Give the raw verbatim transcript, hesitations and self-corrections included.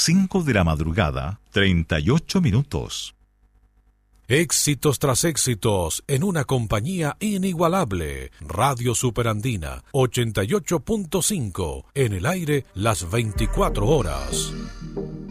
cinco de la madrugada, treinta y ocho minutos. Éxitos tras éxitos en una compañía inigualable. Radio Superandina, ochenta y ocho punto cinco, en el aire las veinticuatro horas.